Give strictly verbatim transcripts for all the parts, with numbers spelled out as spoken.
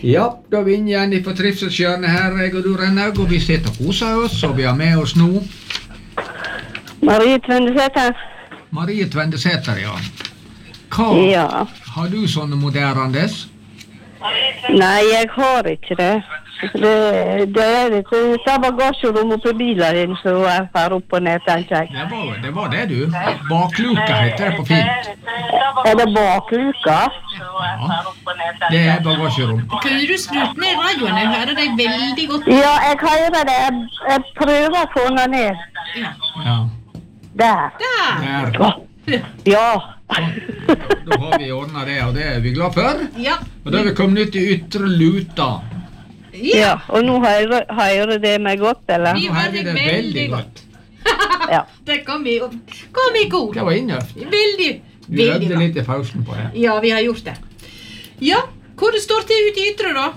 Ja, da er vi inn igjen i Trivselshjørnet her, jeg og du Rennaug, og vi sitter og koser oss, og vi har med oss nå Marie Tvendesæter. Marie Tvendesæter, ja. Hva Ja. har du sånne moderandes? Nei, jeg har ikke det. Det, det er det. Det er bagasjerom oppi bilen din, så er her oppe og ned, tenker jeg. Det var det, var det du. Bakluka heter det på fint. Er det bakluka? Ja, det er bagasjerom. Kunne du skrutt ned radioen? Jeg hører deg veldig godt. Ja, jeg hører det. Jeg, jeg prøver å få den ned. Ja. Ja, Der. Der. der. Ja. Da har vi ordnet det, og det er vi glad for. Ja. Og da er vi kommet ut i ytre luta. Ja, og nå hører, hører det meg godt, eller? Vi Nå hører hører vi deg det veldig veldig godt. Ja. Det kom i, kom i god. Det var innøft. Veldig, Vi veldig øvde bra. litt i pausen på det. Ja, vi har gjort det. Ja, hvor det står til ute i ytre da?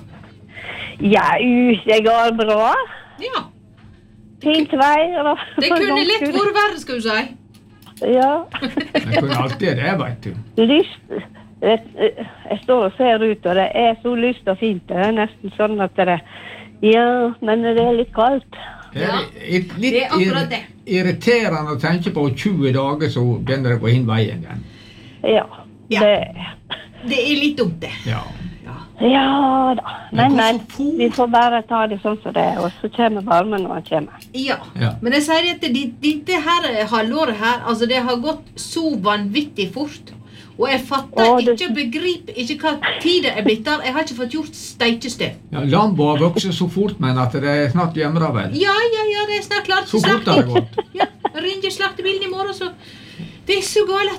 Ja, ut, jeg går bra. Ja, Fint veier. og- det kunne lett vært verre, skal du si. Ja. Jeg kunne alltid det, vet du. Lyst. Jeg, jeg står og ser ut, og det er så lyst og fint. Det er nesten sånn at det ja, men det er litt kaldt. Det Ja, er litt det er akkurat det. irriterende å tenke på tjue dager, så begynner det å gå inn veien igjen. Ja. Ja. Det, Det er litt dumt det. Ja. Ja. ja da. Men, Men men, hvorfor fôr? vi får bare ta det sånn som det er, og så kommer varmen når han kommer. Ja. Ja. Men jeg sier at det- dette her halvåret her, altså det har gått så vanvittig fort. Og jeg fatter Å, det- ikke, begriper ikke hva tid det er blitt der. Jeg har ikke fått gjort steikestøv. Ja, Lambo har vokset så fort, men at det er snart gjemmer vel. Ja, ja, ja, det er snart klart Så til fort har det slakting. gått. Ja, ringer slaktebilen i morgen, så det er så galt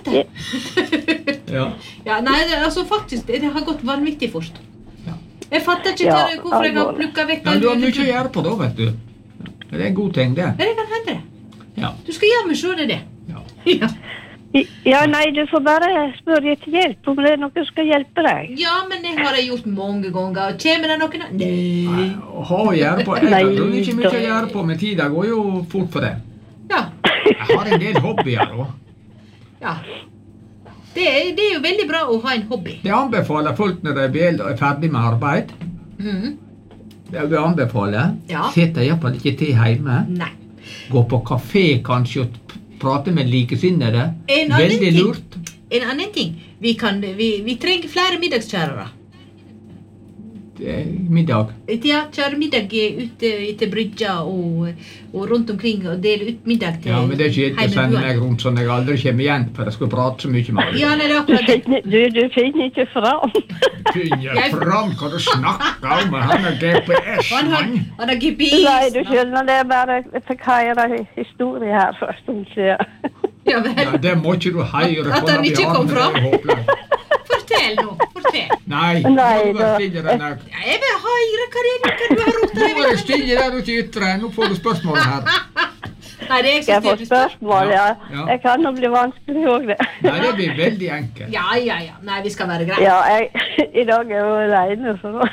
det. Ja. Ja, nei, det, altså faktisk, det har gått vanvittig fort. Ja. Jeg fatter ikke Ja, hva- hvorfor jeg har alvorlig. plukket vekk Ja, all du har mye juletrø. å gjøre på da, vet du. Det er en god ting, det. Ja, det kan hende det. Ja. Du skal gjøre meg se det det. Ja. Ja. Ja, nei, du får bare spørre etter hjelp om det er noe som skal hjelpe deg. Ja, men det har jeg gjort mange ganger. Og kommer det noen? Nei. Å ha å gjøre på. Jeg Nei, har jo ikke mye å da. gjøre på, men tida går jo fort for det. Ja. Jeg har en del hobbyer da. Ja. Det er, det er jo veldig bra å ha en hobby. Det anbefaler folk når de blir eldre og er ferdig med arbeid. Mhm. Det vil jeg anbefale. Ja. Sitter i hvert fall ikke til hjemme. Nei. Gå på kafé kanskje og p- prate med likesinnede. En annen Veldig ting. lurt. En annen ting. Vi, kan, vi, vi trenger flere middagskjærere. Eh, Middag. Ja, kjøre middag ute til brygja og, og rundt omkring og dele ut middag til Ja, men det er kjedelig å sende heimebuerne. meg rundt sånn jeg aldri kommer igjen, for jeg skal prate så mye med Ja, alle. nei, det er Du akkurat det. finner, du, du finner ikke fram. Finner Jeg- fram hva du snakker om, han er G P Han har, S-mann. han har G P Nei, du S. skjønner, det er bare jeg fikk høre en historie her for en stund siden. Ja, vel. Ja, det må ikke du høre At på han når vi ikke har kom med fram. det håpløst. Fortell nå. Fortell. Nei, Nei, nå må du da- være stille, Rennaug. Ja, jeg vil høre hva det er hva du har rota Nå deg er det ved. stille der ute i ytre. Nå får du spørsmål her. Nei, det er jeg Skal jeg som få stiller spørsmål? Ja. Ja. Jeg kan jo bli vanskelig òg, det. Nei, det blir veldig enkelt. Ja, ja, ja. Nei, vi skal være greie. Ja, jeg, i dag er jeg jo alene, så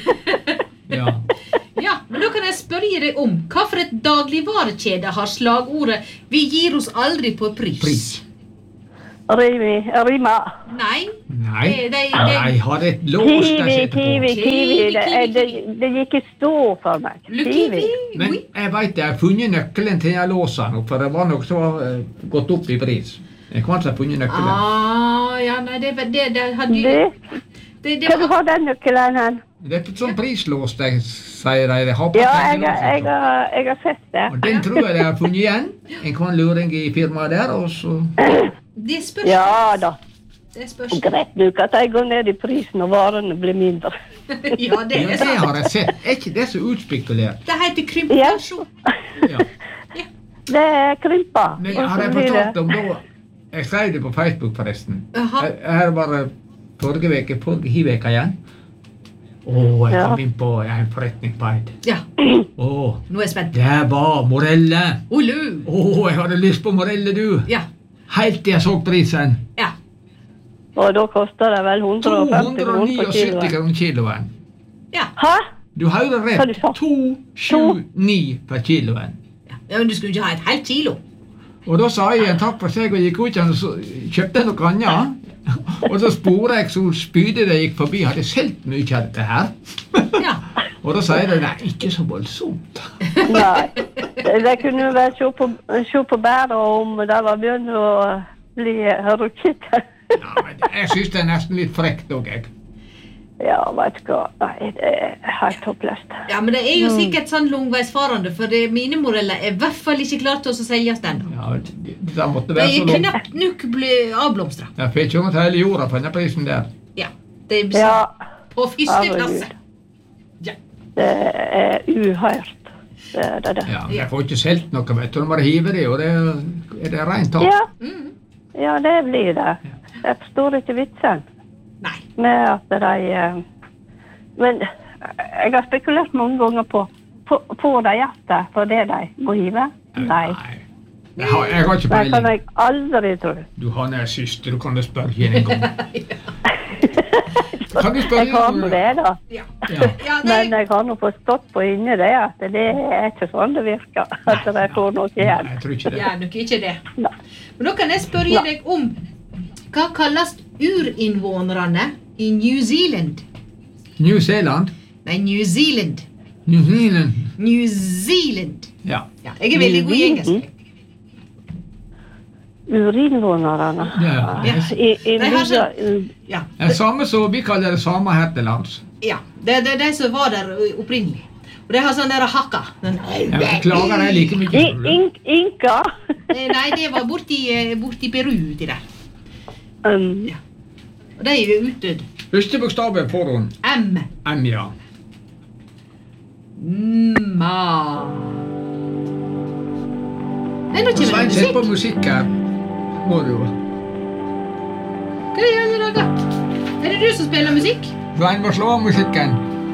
Ja. Ja, men da kan jeg spørre deg om hva for et dagligvarekjede har slagordet «Vi gir oss aldri på pris». Pris. Rimi, Rima. Nei. Nei, Det- det- det- nei, har et lås Kiwi, der sitter kiwi, på. kiwi. Det, det, det gikk i stå for meg. Lukiwi. Men jeg vet jeg har funnet nøkkelen til den låsen nå, for det var noe som var eh, gått opp i pris. Jeg kan ikke ha funnet nøkkelen. Ah, ja, nei, det, det, det hadde jo... Det, Det, det kan du var... ha den nøkkelen hen? Det er sånn prislås, de sier de. de har på Ja, seg jeg, har- jeg, låsen. har, jeg har sett det. Og den tror jeg de har funnet igjen. En kan luring i firmaet der, og så... Det spørs. Ja da. Det spørs. Greit nok at jeg går ned i prisen når varene blir mindre. Ja, det Ja, er det sant. har jeg sett. Er ikke det så utspekulert? Det heter krympeflasjon. Ja. Det er krympa. Men og har så jeg blir fortalt det- om da? Jeg skrev det på Facebook forresten. Jaha. Her- Her var det forrige veke, forrige veke igjen. Åh, jeg Ja. kom inn på en forretning på Eid. Ja, Åh, nå er jeg spent. det var morelle. Olu. Åh, jeg hadde lyst på morelle, du. Ja, Helt til jeg så prisen. ja. Og da koster det vel hundre og femti kroner på tohundresytti kiloen. kroner kiloen. Ja, Hæ? Du hører Hva du rett. sa? to sju ni per kiloen. ja. Men du skulle ikke ha et helt kilo. Og da sa jeg en takk for seg og gikk ut igjen og så kjøpte jeg noe annet. Og så sporet jeg så spydet jeg gikk forbi, hadde selv mye av dette her. Ja. Og da sier de, nei, ikke så voldsomt. Nei. Det kunne jo være se på, se på bæret om det var begynt å bli rukkete. Ja, men jeg synes det er nesten litt frekt også, jeg. Ja, vet du hva. Nei, det er helt håpløst. Ja, men det er jo sikkert sånn langveisfarende, for det, mine modeller er i hvert fall ikke klart til å selges den. Ja, det, det måtte Det være så er langt. knapt nok bli avblomstret. Jeg fikk ikke til hele jorda på denne prisen der. Ja, det er Ja, på første herregud. klasse. Ja. Det er uhørt. Det er det. Ja, men jeg får ikke selv noe, vet du. Når man hiver det, og det er det rent tap. Ja, Mm. ja, det blir det. Jeg forstår ikke vitsen Nei. med at de... eh, Men jeg har spekulert mange ganger på, på, på de hjertet for det de må hive. Nei, Jeg har, jeg har ikke det kan peiling. jeg aldri tro. Du har nær søster, du kan jo spørre henne en gang. Kan du spørre Jeg har nå det da. Ja. Ja. Ja, Men nei, jeg har nå forstått på inni det at det er ikke sånn det virker. At de får noe Nei, igjen. jeg tror ikke det. ja, nok ikke det. Nei. Men da kan jeg spørre deg om, hva kalles urinnvånerne i New Zealand? New Zealand? Nei, New Zealand. New Zealand? New Zealand. Ja. Ja, jeg er veldig god i engelsk. Urinvånerne. Ja. I, i De har bygda, Ja, Det er samme som vi kaller det samme her til lands. ja. Det er de som var der opprinnelig. Og de har sånn der hakka. Den, Jeg beklager deg like mye. I, in, Inka. Eh, Nei, det var borti, eh, borti Peru uti der. Um, Ja. Og de er jo utdødd. Første bokstav er foran M. M, ja. Ma. Nei, nå kommer Svein, det sett på musikk. musikk her. Må du. Hva i alle dager? Er det du som spiller musikk? Svein må slå av musikken.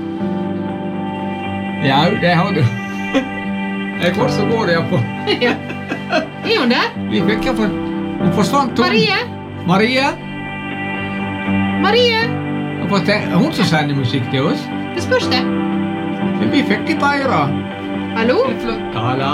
Ja, det har du. Jeg går så går det på. Ja. Er hun der? Vi fikk ikke for... Hun forsvant. Hun. Marie? Marie? Marie? Hun får te- Hun som sender musikk til oss. Det spørs det. Men vi fikk ikke peira. Hallo? Kala.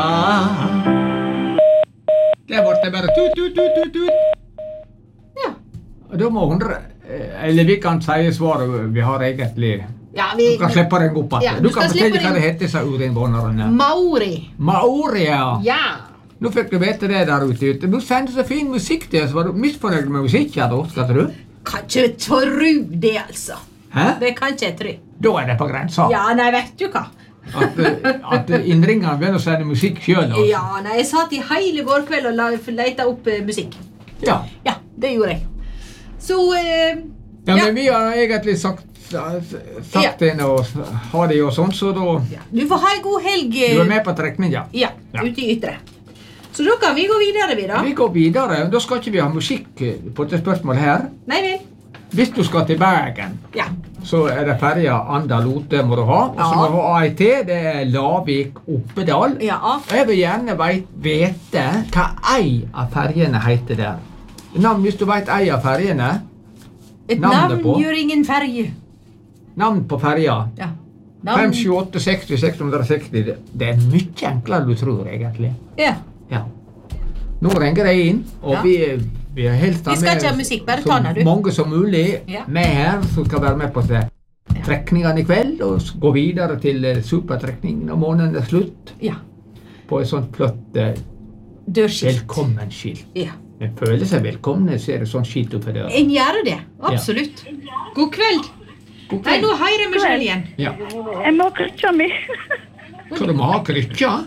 Det ble det bare tut, tut, tut, tut, tut. Ja. Og da må hun... Eller vi kan si svaret vi har egentlig... Ja, vi... Du kan slippe den opp at Ja, du du kan skal fortelle slippe hva den- det heter, sa urinnvånerne. Maori. Maori, ja. Ja. Nå fikk du vite det der ute. Du sendte så fin musikk til oss. Var du misfornøyd med musikken da, skal du? Kan ikke tro det, altså. Hæ? Det kan ikke jeg tro. Da er det på grensa. Ja, nei, vet du hva? At, eh, at innringerne begynner å sende musikk selv. Altså. Ja, nei, jeg satt i hele går kveld og la- lette opp eh, musikk. Ja. Ja, det gjorde jeg. Så, eh, Ja, men vi har egentlig sagt, sagt det å ha det og sånn, så da... ja. Du får ha en god helg. eh, Du er med på trekninga. Ja, Ja. ute i ytre. Så da kan vi gå videre, vi da. Vi går videre. Da skal ikke vi ha musikk på det spørsmålet her. Nei vel? Hvis du skal til Bergen, Ja. så er det ferja Anda-Lote må du ha. Og så Ja. må du ha A I T, det er Lavik-Oppedal. Ja. Jeg vil gjerne veit, vete hva ei av ferjene heter der. Navn, hvis du vet ei av ferjene, Et Navnet navn på? gjør ingen ferge. navn på ferja. Ja. fem, Navn. sju, åtte, seksti, seks hundre seksti. Det det er mye enklere du tror, egentlig. Ja. Ja. Nå ringer jeg inn, og Ja. vi, vi har helst Vi skal ikke ha musikk, bare ta den, du. så mange som mulig Ja. med her, som skal være med på det. Trekningene i kveld, og s- gå videre til eh, supertrekningen når måneden er slutt, Ja. på et sånt flott eh, Dørskilt. velkommenskilt. Ja. En føler seg velkommen, så er det sånn skilt oppe der. En gjør det. Absolutt. God kveld. God Nei, kveld. nå hører jeg meg selv igjen. Ja. jeg må krykke mi. Så du må ha krykker?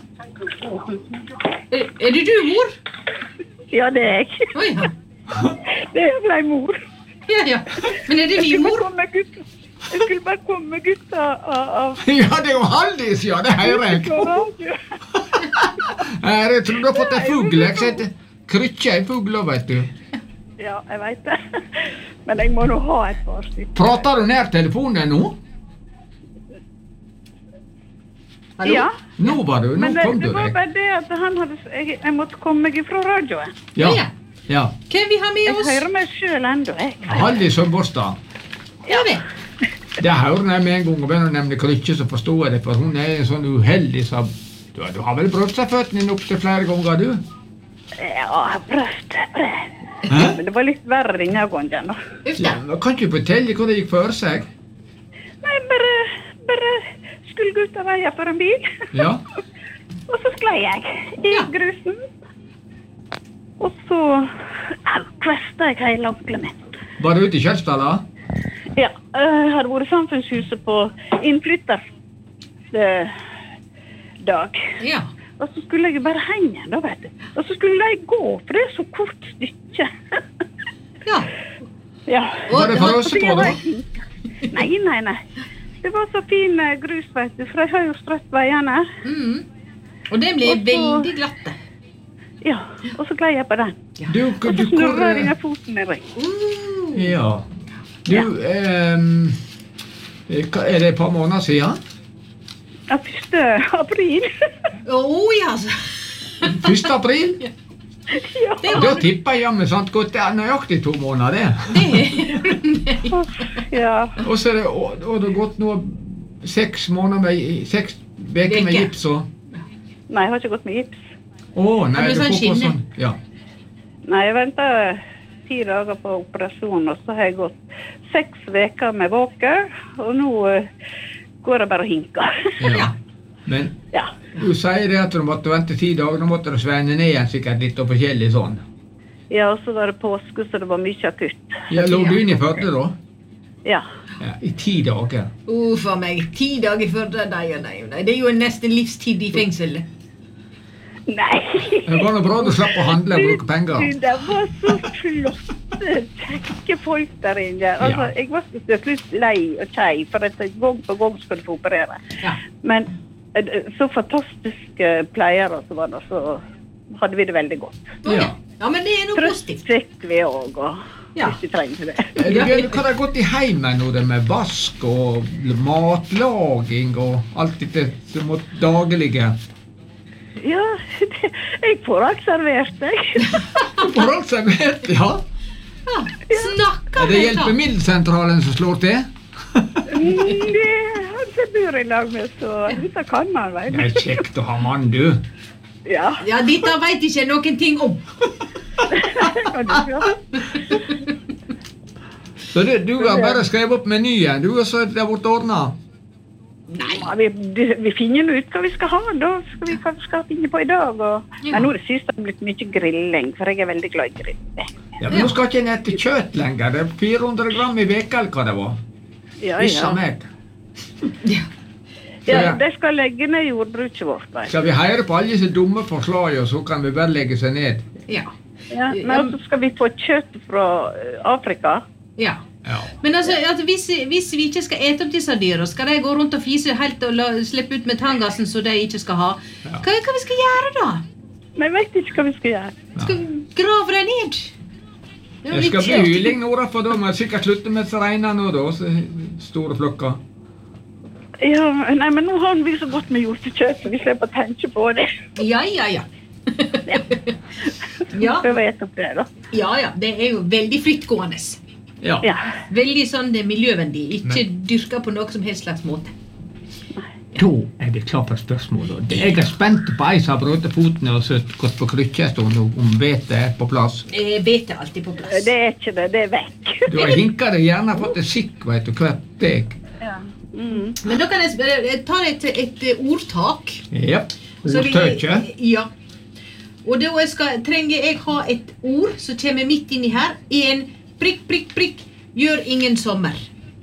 Er, er det du, mor? Ja, det er jeg. Å ja. Det er ble mor. Ja, ja. Men er det min mor? komme gutta. Jeg skulle bare komme gutta av, av Ja, det er jo Haldis, ja, det hører jeg. radio. Her, jeg tror du har fått en fugl. Jeg setter krykker i fugler, vet du. Ja, jeg vet det. Men jeg må nå ha et par stykker. Prater du nær telefonen nå? Hallo? Ja, Nå var du, nå men det, kom du det var deg. bare det at han hadde, jeg, jeg måtte komme meg fra radioen. Ja, Ja. ja. Hvem vi har med Jeg oss? hører meg selv enda, jeg. Haldis Sørbåstad. Ja, det. Det hører jeg med en gang og begynner å nevne krykker, så forstår jeg det, for hun er en sånn uheldig som... Du, du har vel prøvd seg føttene inn opp til flere ganger, du? Ja, jeg har prøvd, prøvd. Men det var litt verre denne gangen, da. Uff Ja, da. men kan ikke fortelle hvor det gikk for seg? Nei, bare, bare skulle gå ut av veien for en bil. Ja. Og så sklei jeg i Ja. grusen. Og så au, kvesta jeg hele ankelen min. Var du ute i Kjølstad? Ja, jeg hadde vært i samfunnshuset på innflytter eh, dag. Ja. Og så skulle jeg bare henge, da, vet du. Og så skulle jeg gå, for det er så kort stykke. Ja. Ja. Var det for Og- oss på da? Nei, nei, nei. Det var så fin eh, grus, vet du, for jeg har jo strøtt veiene. Mm. Og den ble Og så- veldig glatte. Ja, og så gled jeg på den. Du, Og du, så hvor... snurrer jeg ned foten min. Uh. Ja. Du, Ja. ehm, hva- er det et par måneder siden? Ja, første april. Å ja, altså. første april? Ja. Det Da var tipper jeg jammen sant godt det er nøyaktig to måneder det. det. Ja. Og så er det, og, og det har gått nå seks måneder med, seks veker med Veker. gips og... Nei, jeg har ikke gått med gips. Å, nei, Ja, men du sånn får på skinne. sånn. Ja. Nei, jeg ventet ti dager på operasjon, og så har jeg gått seks veker med våker, og nå eh, går jeg bare og hinker. ja. Men Ja. du sier det at du måtte vente ti dager, nå måtte du svenne ned igjen sikkert litt og forskjellig sånn. Ja, og så var det påske, så det var mye akutt. Ja, lå du inn i Førde da? Ja. Ja, i ti dager. Uff a meg. Ti dager før det. Nei, nei, nei. Det er jo nesten livstid i fengsel. Nei. Det var noe bra du slapp å handle og bruke Du, penger. det var så flotte, kjekke folk der inne. Altså, Ja. jeg var så til slutt lei og kjei, for at jeg gang på gang skulle få operere. Ja. Men eh, så fantastiske pleiere som var der, så hadde vi det veldig godt. Ja. Ja, men det er noe Trøst positivt. fikk vi òg, og Ja. hvis vi trengte det. Er du, er du, hva har det gått i heimen nå, det med vask og matlaging og alt dette som må daglige? Ja, det, jeg får alt servert, jeg. For alt servert, ja. Ja. Snakker Er det vi, da? hjelpemiddelsentralen som slår til? Mm, Det er han som bor i lag med, så dette kan man Det vel. er kjekt å ha mann, du. Ja, Ja, dette vet ikke jeg noen ting om. det kan du si. Så det, du har bare skrevet opp menyen, du, og så er det blitt ordnet. Ja, vi, det- vi finner nå ut hva vi skal ha, da skal vi hva vi skal finne på i dag. Og, Ja. men nå er det sist det har blitt mye grilling, for jeg er veldig glad i grilling. Ja, men nå skal ikke en ete kjøtt lenger, det er fire hundre gram i veka, eller hva det var. Ja, Issa ja. meg. Ja. Ja, de skal legge ned jordbruket vårt. Vet. Skal vi høre på alle disse dumme forslagene, og så kan vi bare legge seg ned? Ja. Ja, men så skal vi få kjøtt fra eh, Afrika. Ja. Ja. Men altså, at hvis, hvis vi ikke skal ete opp disse dyra, skal de gå rundt og fise helt og la, slippe ut metangassen så de ikke skal ha? Ja. Hva, hva vi skal gjøre da? Men jeg vet ikke hva vi skal gjøre. Skal vi grave dem ned? Det er Det litt skal bli kjekt. hyling nå, da, for da må jeg sikkert slutte med reiner nå, da, så store flokker. Ja, nei, men nå har vi så godt med hjortekjøtt, så vi slipper å tenke på det. Ja, ja, ja. ja. Prøv å ete opp det, da. Ja, ja. Det er jo veldig frittgående. Ja. Ja. Veldig sånn det er miljøvennlig. Ikke dyrka på noe som helst slags måte. Da er vi klar for spørsmål. og Jeg er spent på ei som har brutt foten og så gått på krykke en stund, om vetet er på plass. Jeg vet det alltid på plass. Det er ikke det, det er vekk. Du har hinka deg gjerne fått en sikk, vet du, hvert deg. Ja. Mm. Men da kan jeg, sp- jeg tar et, et ordtak. Ja. Så vi- Ordtøkje. Ja. Og da skal, trenger jeg ha et ord som kommer midt inni her. En prikk, prikk, prikk. Gjør ingen sommer.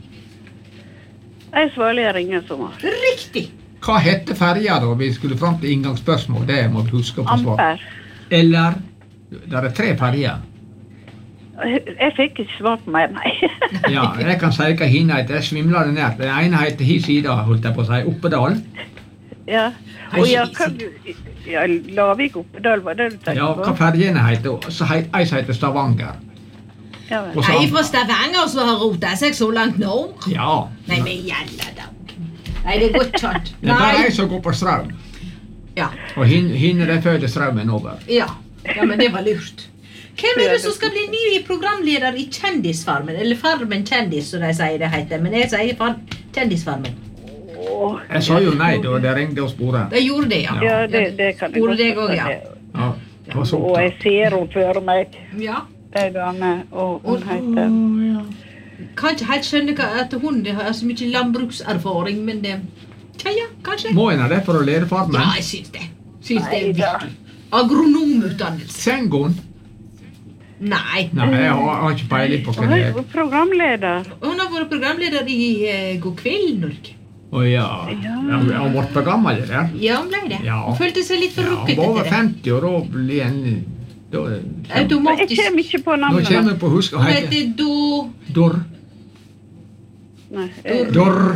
Jeg svarer ingen sommer. Riktig. Hva heter ferja da? Vi skulle fram til inngangsspørsmål. Det må vi huske å få svar. Amper. Eller det er tre ferjer. Jeg fikk ikke svar på mer, nei. Ja, jeg kan si hva henne heter. Jeg svimler det ned. Den ene heter hi sida, holdt jeg på å si. Oppedal. Ja. Og ja, kan du... Ja, Lavik Oppedal, var det du tenkte Ja, på? hva ferjene heter. Og så heit- ei som heter Stavanger. Ja, vel. Og så Nei, Amper. fra Stavanger som har rota seg så langt nord. Ja. Nei, men gjerne da. Nei, det går ikke an. Det er bare Nei. ei som går på strøm. Ja. Og hin- hinne de følger strømmen over. Ja. Ja, men det var lurt. Hvem er det som skal bli ny programleder i Kjendisfarmen? Eller Farmen kjendis, som de sier det heter. Men jeg sier far Kjendisfarmen. Åh, Jeg sa jo nei da det ringte og spurte. De gjorde det, ja. Ja, det, det kan jeg Gjorde godt det også, ja. Ja, jeg var så Og jeg opptatt. ser henne for meg. Ja. ei dame, og hun Og- heter... Å, ja. Kan ikke helt skjønne hva, at hun har så mye landbrukserfaring, men det... Tja, ja, kanskje. Må en ha det for å lede farmen? Ja, jeg syns det. Syns det er Neida. viktig. Agronomutdannelse. Sengon? Nei. Nei, jeg har, jeg har ikke peiling på hva Hun det er er. programleder. Hun har vært programleder i uh, God kveld, Norge. Å ja. Ja, hun har vært for gammel i det. Ja, hun ble det. Ja. Hun følte seg litt for Ja, hun rukket var over etter det. femti, og da blir en... Da, Jeg Automatisk. kommer ikke på nå navnet. kommer jeg på å huske å Hun hete heter Do... Dor. Nei, eh, Dor.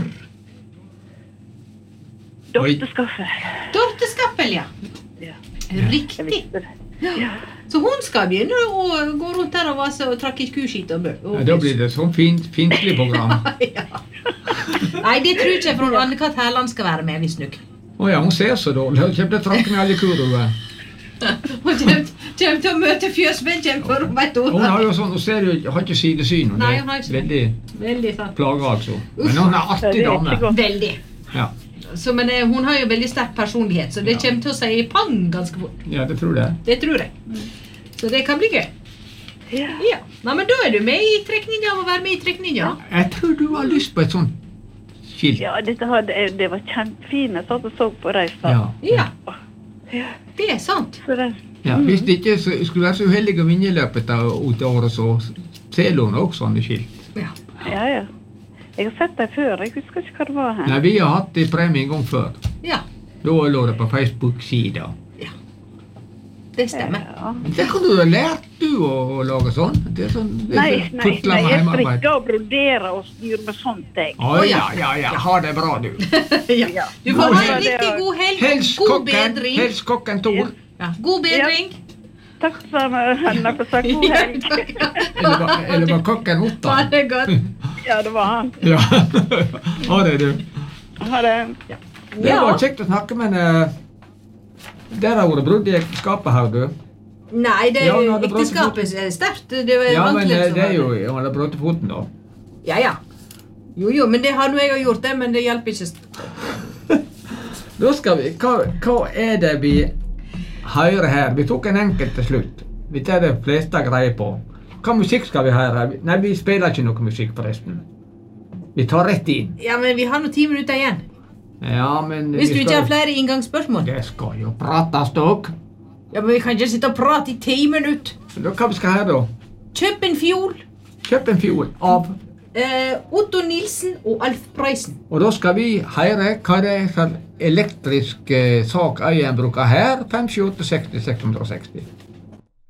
Dorte Skaffe. Dorte Skappel, ja. Ja, jeg Riktig. visste det. Ja. Så hun skal begynne å gå rundt her og vase og trakke kuskitt og bø. Ja, da blir det sånn fin, finslig program. Ja. Nei, det tror ikke jeg, for Anne-Kat. Herland skal være med, visstnok. Å ja, hun ser så dårlig. Hun kommer til å trakke med alle kuroer. Hun kommer kommer til å møte fjøsbenken for om et år. Hun har jo sånn, hun ser jo, har ikke sidesyn. og Nei, det hun har er ikke det. veldig Veldig sant. plaga, altså. Men hun er Ja, artig det er dame. ikke godt. Veldig. Ja. Så, men eh, hun har jo veldig sterk personlighet, så det Ja. kommer til å si pang ganske fort. ja, det tror jeg. Det tror jeg. Så det kan bli gøy. Ja. Ja. Nei, men da er du med i trekninga og være med i trekninga. Jeg tror du har lyst på et sånt skilt. Ja, dette hadde, det var kjempefint. Jeg satt og så på det i stad. Ja. Ja, Ja. det er sant. Så det, Ja, hvis det ikke så, skulle være så uheldig å vinne i løpet av ut året, så selger hun også sånne skilt. Ja. ja, ja. Jeg har sett det før. Jeg husker ikke hva det var her. Nei, vi har hatt det i premie en gang før. Ja, Da lå det på Facebook-sida. det stemmer. Ja. Det kan du ha lært, du, å, å lage sånn. Det er sånn det er Nei, sånn nei, tutler nei, med jeg hjemmearbeid. strikker og broderer og styrer med sånt, jeg. Å ja, ja, ja. Ha det bra, du. Ja. Ja. Du får ha en Ja, det riktig er- god helg. Hils God kokken, bedring. hils kokken Tor. Ja. God bedring. Takk for henne for så god helg. Eller var, eller var kokken Ha Ottar? det godt. Ja, det var han. Ja. Ha det, du. Ha det. Det var kjekt å snakke, men uh, der har vært brudd i ekteskapet her, du. Nei, det Ja, er hun jo hadde brått ekteskapet er sterkt. Det var Ja, men vanskelig, eh, liksom. det er jo Han har brutt foten, da. Ja, ja. Jo, jo, men det har nå jeg har gjort det, men det hjelper ikke. Da skal vi Hva, hva er det vi hører her? Vi tok en enkelt til slutt. Vi tar det fleste greier på. Hva musikk skal vi høre? Nei, vi spiller ikke noe musikk, forresten. Vi tar rett inn. Ja, men vi har nå ti minutter igjen. Ja, men Hvis vi du ikke skal- har flere inngangsspørsmål. Det skal jo prates, dere. Ja, men vi kan ikke sitte og prate i ti minutter. Da, hva vi skal høre, da? Kjøp en fiol. Kjøp en fiol av Eh, Otto Nilsen og Alf Preisen. Og da skal vi høre hva det er for elektrisk eh, sak eieren bruker her. fem sju åtte seks seks seks seksti.